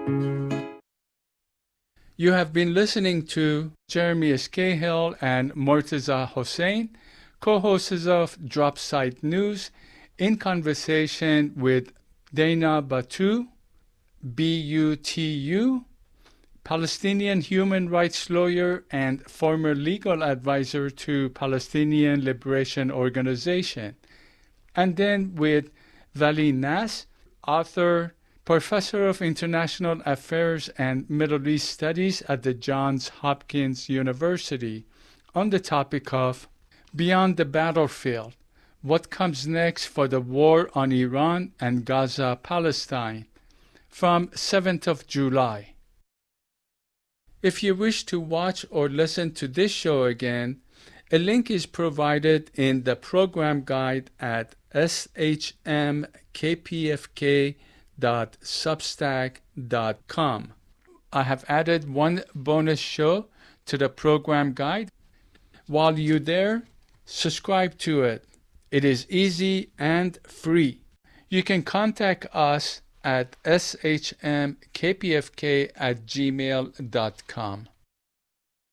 You have been listening to Jeremy Escahill and Mortaza Hossein, co-hosts of Drop Site News, in conversation with Dana Batu, BUTU, Palestinian human rights lawyer and former legal advisor to Palestinian Liberation Organization, and then with Vali Nas, author, professor of international affairs and Middle East studies at the Johns Hopkins University, on the topic of Beyond the Battlefield: What Comes Next for the War on Iran and Gaza, Palestine, from 7th of July. If you wish to watch or listen to this show again, a link is provided in the program guide at shmkpfk.substack.com. I have added one bonus show to the program guide. While you're there, subscribe to it. It is easy and free. You can contact us at shmkpfk@gmail.com.